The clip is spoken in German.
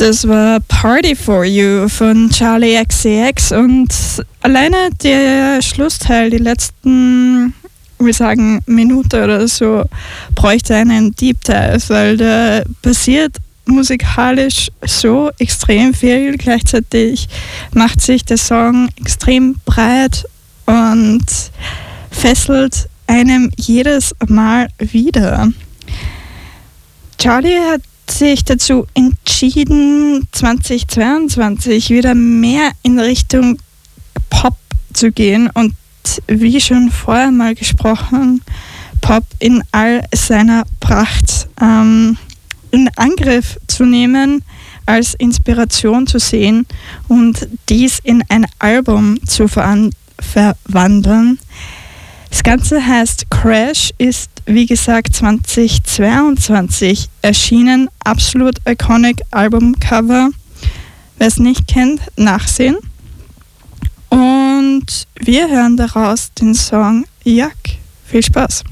Das war Party for You von Charli XCX und alleine der Schlussteil, die letzten, wir sagen Minute oder so, bräuchte einen Deep Dive, weil da passiert musikalisch so extrem viel. Gleichzeitig macht sich der Song extrem breit und fesselt einem jedes Mal wieder. Charli hat sich dazu entschieden, 2022 wieder mehr in Richtung Pop zu gehen und wie schon vorher mal gesprochen, Pop in all seiner Pracht in Angriff zu nehmen, als Inspiration zu sehen und dies in ein Album zu verwandeln. Das Ganze heißt Crash, ist wie gesagt 2022 erschienen, absolut iconic Albumcover. Wer es nicht kennt, nachsehen. Und wir hören daraus den Song Yuck. Viel Spaß.